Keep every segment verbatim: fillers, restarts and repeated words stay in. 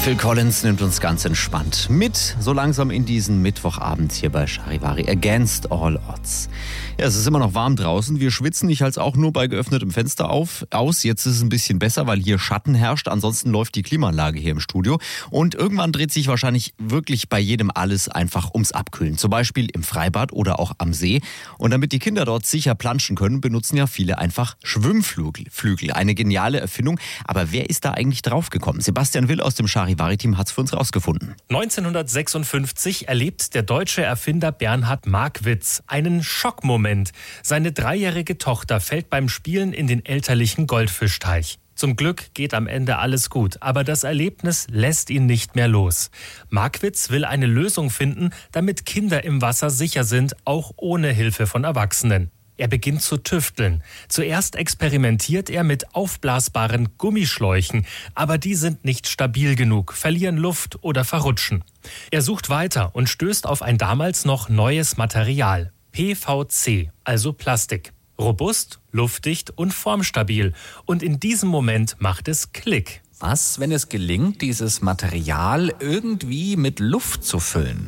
Phil Collins nimmt uns ganz entspannt mit, so langsam in diesen Mittwochabend hier bei Charivari Against All Odds. Ja, es ist immer noch warm draußen, wir schwitzen, ich halte es auch nur bei geöffnetem Fenster auf, aus. Jetzt ist es ein bisschen besser, weil hier Schatten herrscht, ansonsten läuft die Klimaanlage hier im Studio. Und irgendwann dreht sich wahrscheinlich wirklich bei jedem alles einfach ums Abkühlen, zum Beispiel im Freibad oder auch am See. Und damit die Kinder dort sicher planschen können, benutzen ja viele einfach Schwimmflügel. Flügel. Eine geniale Erfindung, aber wer ist da eigentlich draufgekommen? Sebastian Will aus dem Charivari-Team hat es für uns rausgefunden. neunzehnhundertsechsundfünfzig erlebt der deutsche Erfinder Bernhard Markwitz einen Schockmoment. Seine dreijährige Tochter fällt beim Spielen in den elterlichen Goldfischteich. Zum Glück geht am Ende alles gut, aber das Erlebnis lässt ihn nicht mehr los. Markwitz will eine Lösung finden, damit Kinder im Wasser sicher sind, auch ohne Hilfe von Erwachsenen. Er beginnt zu tüfteln. Zuerst experimentiert er mit aufblasbaren Gummischläuchen, aber die sind nicht stabil genug, verlieren Luft oder verrutschen. Er sucht weiter und stößt auf ein damals noch neues Material, P V C, also Plastik. Robust, luftdicht und formstabil. Und in diesem Moment macht es Klick. Was, wenn es gelingt, dieses Material irgendwie mit Luft zu füllen?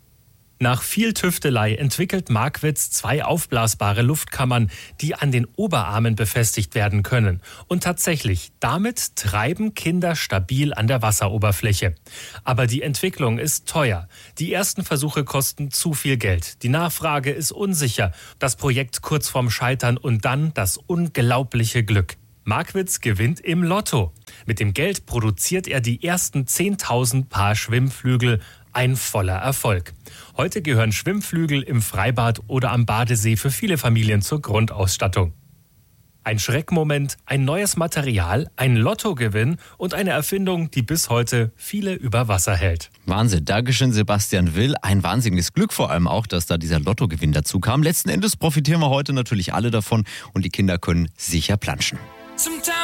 Nach viel Tüftelei entwickelt Markwitz zwei aufblasbare Luftkammern, die an den Oberarmen befestigt werden können. Und tatsächlich, damit treiben Kinder stabil an der Wasseroberfläche. Aber die Entwicklung ist teuer. Die ersten Versuche kosten zu viel Geld. Die Nachfrage ist unsicher. Das Projekt kurz vorm Scheitern und dann das unglaubliche Glück. Markwitz gewinnt im Lotto. Mit dem Geld produziert er die ersten zehntausend Paar Schwimmflügel. Ein voller Erfolg. Heute gehören Schwimmflügel im Freibad oder am Badesee für viele Familien zur Grundausstattung. Ein Schreckmoment, ein neues Material, ein Lottogewinn und eine Erfindung, die bis heute viele über Wasser hält. Wahnsinn, Dankeschön Sebastian Will. Ein wahnsinniges Glück vor allem auch, dass da dieser Lottogewinn dazu kam. Letzten Endes profitieren wir heute natürlich alle davon und die Kinder können sicher planschen.